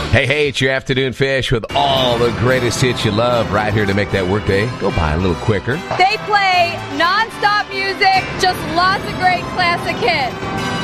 Hey, it's your Afternoon Fish with all the greatest hits you love right here to make that workday go by a little quicker. They play non-stop music, just lots of great classic hits.